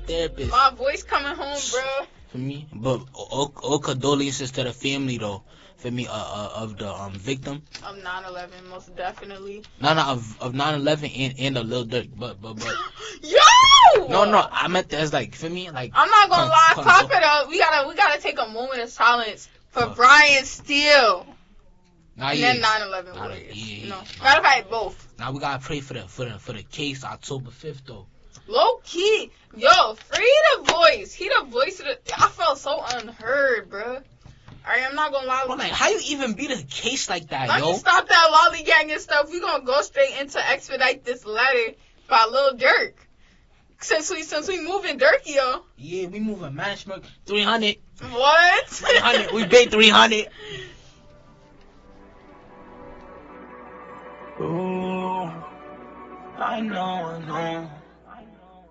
therapist. My voice coming home, bro. For me, but all condolences to the family though. For me, of the victim. Of 9/11, most definitely. No, of 9/11 and the Lil Durk, but. Yo! No, I meant that as like for me, like. I'm not gonna lie, clap it up. We gotta take a moment of silence for Brian Steele. And then 9/11 warriors. You know, matter of fact, both. Now we gotta pray for the case October 5th though. Low key, yo, free the voice. He the voice of the. I felt so unheard, bro. Alright, I'm not gonna lie. Bro, like, how you even beat a case like that, Let yo? me stop that lollygagging stuff. We gonna go straight into expedite this letter by Lil Durk. Since we moving Durky, yo. Yeah, we moving management 300. What? 300. We paid 300. Ooh, I know.